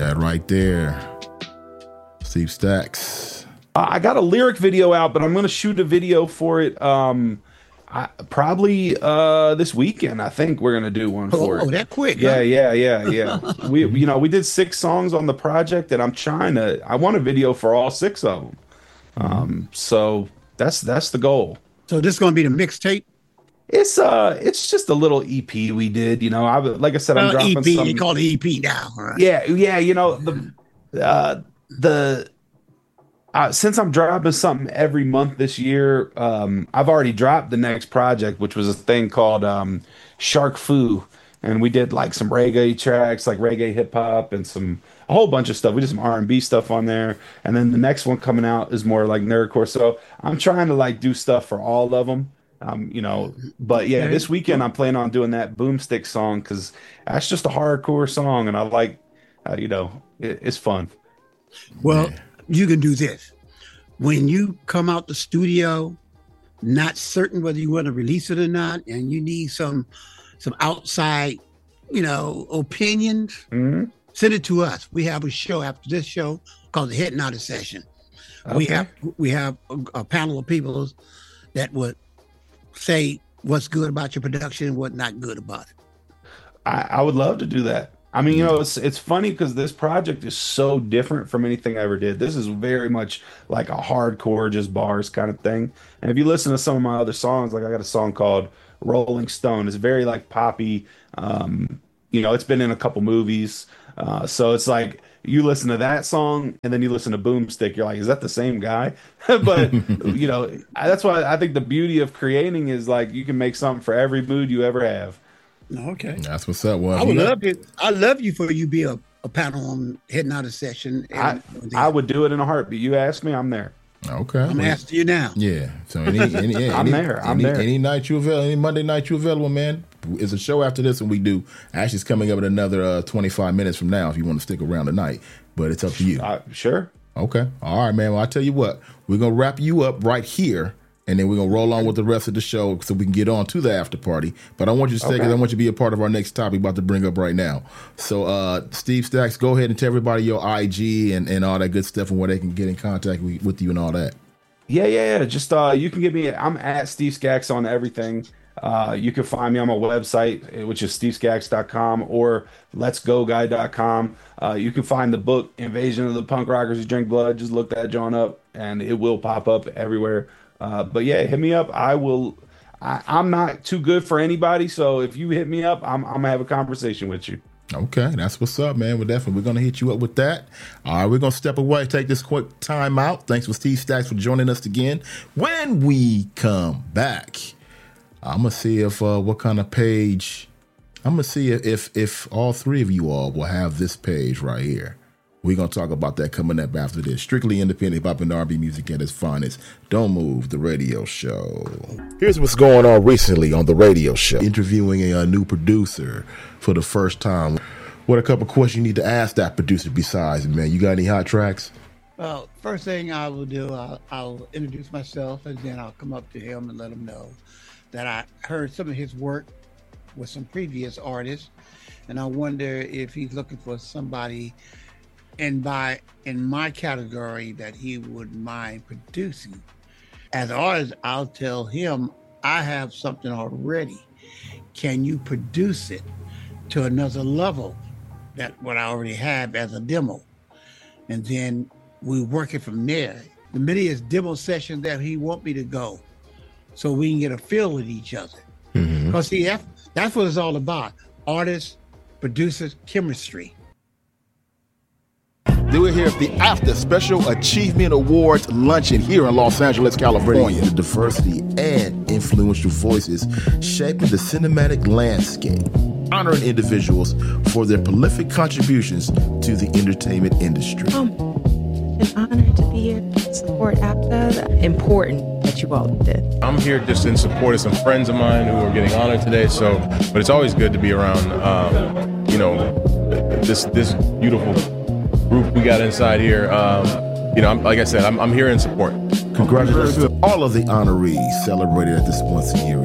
That right there. Steve Stax. I got a lyric video out, but I'm going to shoot a video for it probably this weekend. I think we're going to do one for it. Oh, that quick. Yeah, huh? yeah. We did 6 songs on the project, and I want a video for all 6 of them. So that's the goal. So this is going to be the mixtape? It's just a little EP we did, like I said, I'm dropping EP, some. you call it EP now, right? Yeah, since I'm dropping something every month this year, I've already dropped the next project, which was a thing called Shark Fu, and we did like some reggae tracks, like reggae hip hop, and a whole bunch of stuff. We did some R&B stuff on there, and then the next one coming out is more like nerdcore. So I'm trying to like do stuff for all of them. But yeah, this weekend I'm planning on doing that Boomstick song because that's just a hardcore song, and I like, it's fun. Well, you can do this. When you come out the studio, not certain whether you want to release it or not, and you need some outside, opinions, send it to us. We have a show after this show called the Hypnotic Session. Okay. We have a panel of people that would say what's good about your production and what's not good about it. I would love to do that. I mean, it's funny because this project is so different from anything I ever did. This is very much like a hardcore, just bars kind of thing. And if you listen to some of my other songs, like I got a song called Rolling Stone. It's very like poppy. It's been in a couple movies. So it's like you listen to that song and then you listen to Boomstick. You're like, is that the same guy? But, that's why I think the beauty of creating is like you can make something for every mood you ever have. Okay. That's what's up. Well, I would love it. I love you for you be a panel on Hypnotic Session. I would do it in a heartbeat. You ask me, I'm there. Okay. I'm asking you now. Yeah. So I'm there. Any night you available, any Monday night you available, man. It's a show after this, and we do. Actually, it's coming up in another 25 minutes from now if you want to stick around tonight. But it's up to you. Sure. Okay. All right, man. Well, I tell you what, we're gonna wrap you up right here. And then we're going to roll on with the rest of the show so we can get on to the after party. But I want you to stay because I want you to be a part of our next topic about to bring up right now. So, Steve Stax, go ahead and tell everybody your IG and all that good stuff and where they can get in contact with you and all that. Yeah. Just you can get me. I'm at Steve Stax on everything. You can find me on my website, which is stevescax.com or letsgoguy.com. You can find the book, Invasion of the Punk Rockers Who Drink Blood. Just look that John up, and it will pop up everywhere. But yeah, hit me up. I'm not too good for anybody, so if you hit me up, I'm gonna have a conversation with you. Okay, that's what's up, man. We're gonna hit you up with that. All right, we're gonna step away, take this quick time out. Thanks for Steve Stax for joining us again. When we come back, I'm gonna see if what kind of page. I'm gonna see if all 3 of you all will have this page right here. We're going to talk about that coming up after this. Strictly independent hip-hop and R&B music at its finest. Don't Move, the radio show. Here's what's going on recently on the radio show. Interviewing a new producer for the first time. What a couple questions you need to ask that producer besides, man? You got any hot tracks? Well, first thing I will do, I'll introduce myself, and then I'll come up to him and let him know that I heard some of his work with some previous artists, and I wonder if he's looking for somebody in my category that he would mind producing. As an artist, I'll tell him, I have something already. Can you produce it to another level that what I already have as a demo? And then we work it from there. The many is demo sessions that he want me to go so we can get a feel with each other. Because see, that's what it's all about. Artists, producers, chemistry. We're here at the After Special Achievement Awards luncheon here in Los Angeles, California. The diversity and influential voices shaping the cinematic landscape, honoring individuals for their prolific contributions to the entertainment industry. An honor to be here to support AFTA. Important that you all did. I'm here just in support of some friends of mine who are getting honored today. But it's always good to be around, this beautiful group we got inside here. Like I said, I'm here in support. Congratulations to all of the honorees celebrated at this once a year